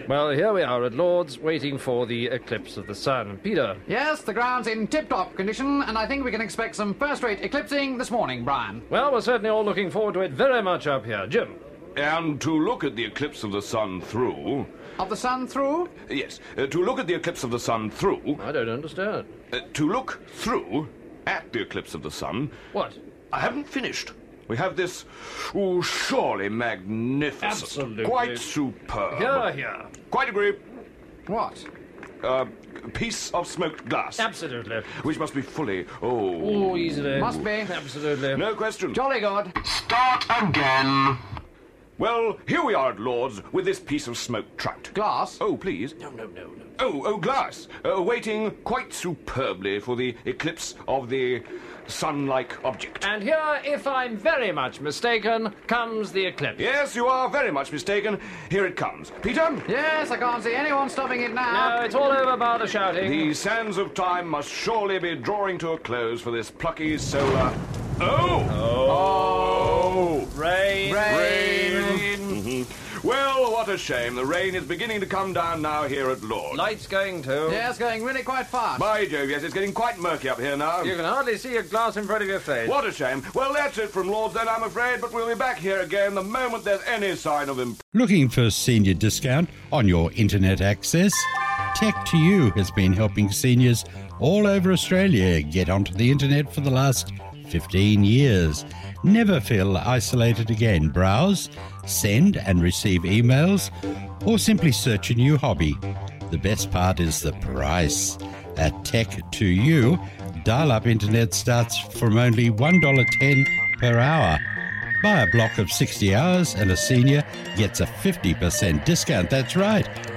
Well, here we are at Lord's, waiting for the eclipse of the sun. Peter? Yes, the ground's in tip-top condition, and I think we can expect some first-rate eclipsing this morning, Brian. Well, we're certainly all looking forward to it very much up here. Jim? And to look at the eclipse of the sun through... Of the sun through? Yes, to look at the eclipse of the sun through... I don't understand. To look through at the eclipse of the sun... What? I haven't finished. We have this, surely magnificent. Absolutely. Quite superb. Here. Quite agree. What? Piece of smoked glass. Absolutely. Which must be fully... Oh, easily. Must be. Absolutely. No question. Jolly good. Start again. Well, here we are at Lord's with this piece of smoked trout. Glass? Oh, please. No. Oh, glass. Waiting quite superbly for the eclipse of the sun-like object. And here, if I'm very much mistaken, comes the eclipse. Yes, you are very much mistaken. Here it comes. Peter? Yes, I can't see anyone stopping it now. No, it's all over bar the shouting. The sands of time must surely be drawing to a close for this plucky solar... Oh! Rain. Well, what a shame. The rain is beginning to come down now here at Lord's. Light's going too. Yes, going really quite fast. By Jove, yes, it's getting quite murky up here now. You can hardly see a glass in front of your face. What a shame. Well, that's it from Lord's then, I'm afraid, but we'll be back here again the moment there's any sign of improvement. Looking for senior discount on your internet access? Tech2U has been helping seniors all over Australia get onto the internet for the last 15 years. Never feel isolated again. Browse, send and receive emails, or simply search a new hobby. The best part is the price. At Tech2U, dial-up internet starts from only $1.10 per hour. Buy a block of 60 hours and a senior gets a 50% discount. That's right.